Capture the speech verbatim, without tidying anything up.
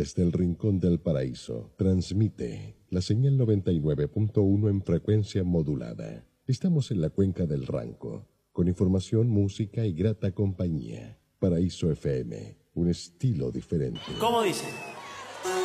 desde el rincón del paraíso, transmite la señal noventa y nueve punto uno en frecuencia modulada. Estamos en la cuenca del Ranco, con información, música y grata compañía. Paraíso F M, un estilo diferente. ¿Cómo dice?